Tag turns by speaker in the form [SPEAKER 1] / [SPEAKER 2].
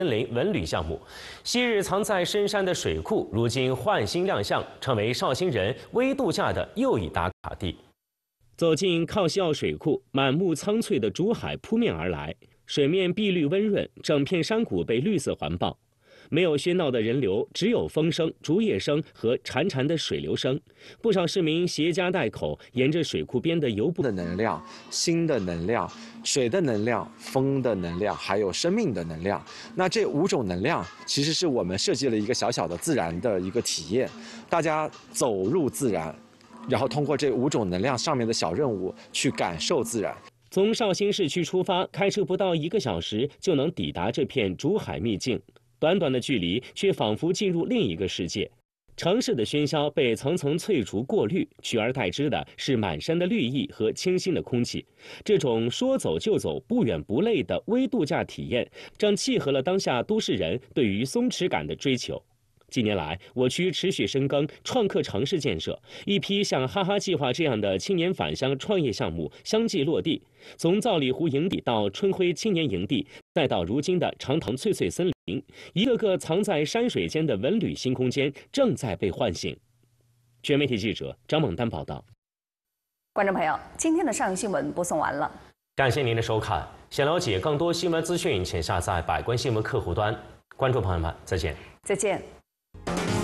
[SPEAKER 1] 森林文旅项目。昔日藏在深山的水库，如今焕新亮相，成为绍兴人微度假的又一打卡地。走进靠西澳水库，满目苍翠的竹海扑面而来，水面碧绿温润，整片山谷被绿色环抱。 没有喧闹的人流，只有风声、竹叶声和潺潺的水流声。不少市民携家带口，沿着水库边的游步。
[SPEAKER 2] 的能量、心的能量、水的能量、风的能量，还有生命的能量。那这5种能量，其实是我们设计了一个小小的自然的一个体验，大家走入自然，然后通过这5种能量上面的小任务去感受自然。
[SPEAKER 1] 从绍兴市区出发，开车不到1个小时就能抵达这片竹海秘境。 短短的距离，却仿佛进入另一个世界。城市的喧嚣被层层翠竹过滤，取而代之的是满山的绿意和清新的空气。这种说走就走、不远不累的微度假体验，正契合了当下都市人对于松弛感的追求。 近年来，我区持续深耕创客城市建设，一批像哈哈计划这样的青年返乡创业项目相继落地。从造里湖营地到春晖青年营地，再到如今的长塘翠翠森林，一个个藏在山水间的文旅新空间正在被唤醒。全媒体记者张猛丹报道。
[SPEAKER 3] 观众朋友，今天的上游新闻播送完了，
[SPEAKER 1] 感谢您的收看。想了解更多新闻资讯，请下载百官新闻客户端。观众朋友们，再见。
[SPEAKER 3] 再见。